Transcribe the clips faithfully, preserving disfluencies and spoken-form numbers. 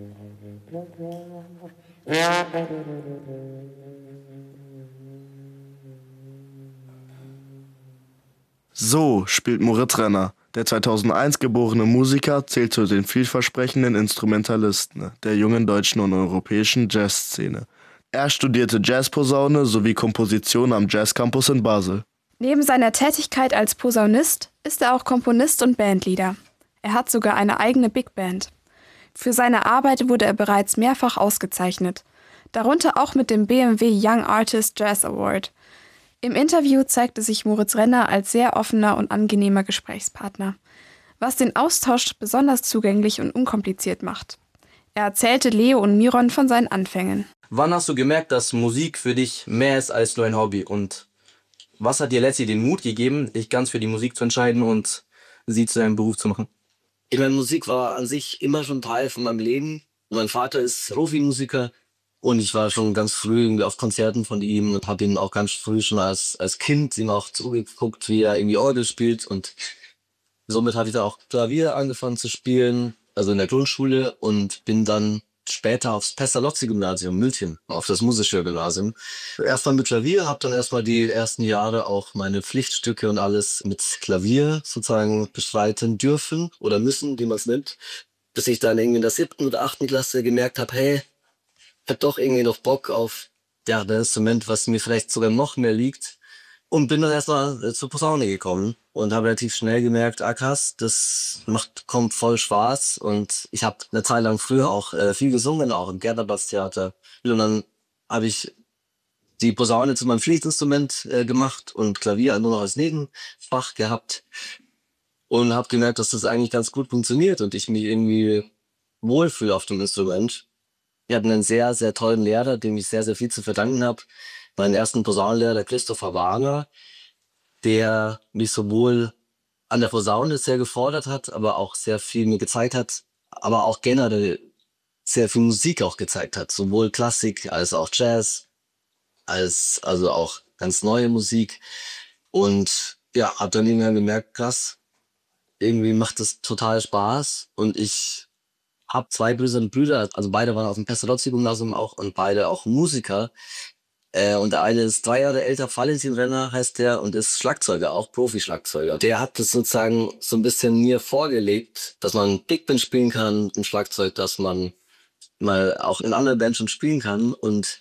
So spielt Moritz Renner. Der zweitausendeins geborene Musiker zählt zu den vielversprechenden Instrumentalisten der jungen deutschen und europäischen Jazzszene. Er studierte Jazzposaune sowie Komposition am Jazzcampus in Basel. Neben seiner Tätigkeit als Posaunist ist er auch Komponist und Bandleader. Er hat sogar eine eigene Big Band. Für seine Arbeit wurde er bereits mehrfach ausgezeichnet, darunter auch mit dem B M W Young Artist Jazz Award. Im Interview zeigte sich Moritz Renner als sehr offener und angenehmer Gesprächspartner, was den Austausch besonders zugänglich und unkompliziert macht. Er erzählte Leo und Miron von seinen Anfängen. Wann hast du gemerkt, dass Musik für dich mehr ist als nur ein Hobby? Und was hat dir letztlich den Mut gegeben, dich ganz für die Musik zu entscheiden und sie zu deinem Beruf zu machen? Ich meine, Musik war an sich immer schon Teil von meinem Leben. Mein Vater ist Profimusiker und ich war schon ganz früh irgendwie auf Konzerten von ihm und habe ihn auch ganz früh schon als als Kind ihm auch zugeguckt, wie er irgendwie Orgel spielt. Und somit habe ich dann auch Klavier angefangen zu spielen, also in der Grundschule, und bin dann später aufs Pestalozzi-Gymnasium München, auf das musische Gymnasium. Erstmal mit Klavier, habe dann erstmal die ersten Jahre auch meine Pflichtstücke und alles mit Klavier sozusagen bestreiten dürfen oder müssen, wie man es nennt. Bis ich dann irgendwie in der siebten oder achten Klasse gemerkt habe, hey, ich hab doch irgendwie noch Bock auf ja, das Instrument, was mir vielleicht sogar noch mehr liegt. Und bin dann erstmal äh, zur Posaune gekommen und habe relativ schnell gemerkt, ah krass, das macht, kommt voll Spaß. Und ich habe eine Zeit lang früher auch äh, viel gesungen, auch im Gärtnerplatztheater. Und dann habe ich die Posaune zu meinem Pflichtinstrument äh, gemacht und Klavier nur noch als Nebenfach gehabt. Und habe gemerkt, dass das eigentlich ganz gut funktioniert und ich mich irgendwie wohlfühle auf dem Instrument. Wir hatten einen sehr, sehr tollen Lehrer, dem ich sehr, sehr viel zu verdanken habe. Meinen ersten Posaunenlehrer, der Christopher Wagner, der mich sowohl an der Posaune sehr gefordert hat, aber auch sehr viel mir gezeigt hat, aber auch generell sehr viel Musik auch gezeigt hat, sowohl Klassik als auch Jazz, als also auch ganz neue Musik. Und ja, habe dann irgendwann gemerkt, krass, irgendwie macht das total Spaß und ich habe zwei größere Brüder, also beide waren auf dem Pestalozzi-Gymnasium auch und beide auch Musiker. Äh, und der eine ist drei Jahre älter, Valentin Renner heißt der, und ist Schlagzeuger, auch Profi-Schlagzeuger. Der hat das sozusagen so ein bisschen mir vorgelebt, dass man Big Band spielen kann, ein Schlagzeug, dass man mal auch in anderen Bands schon spielen kann. Und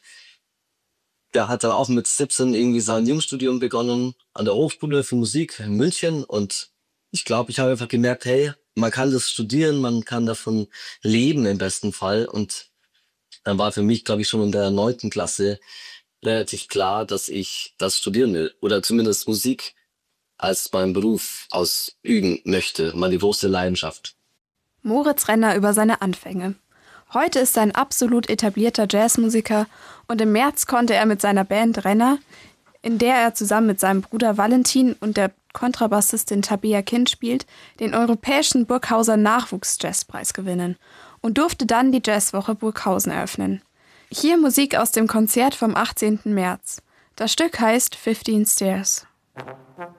der hat dann auch mit siebzehn irgendwie sein Jungstudium begonnen an der Hochschule für Musik in München. Und ich glaube, ich habe einfach gemerkt, hey, man kann das studieren, man kann davon leben im besten Fall. Und dann war für mich, glaube ich, schon in der neunten Klasse relativ klar, dass ich das studieren will oder zumindest Musik als meinen Beruf ausüben möchte, meine große Leidenschaft. Moritz Renner über seine Anfänge. Heute ist er ein absolut etablierter Jazzmusiker und im März konnte er mit seiner Band Renner, in der er zusammen mit seinem Bruder Valentin und der Kontrabassistin Tabea Kind spielt, den europäischen Burghauser Nachwuchs-Jazzpreis gewinnen und durfte dann die Jazzwoche Burghausen eröffnen. Hier Musik aus dem Konzert vom achtzehnten März. Das Stück heißt fifteen Stairs.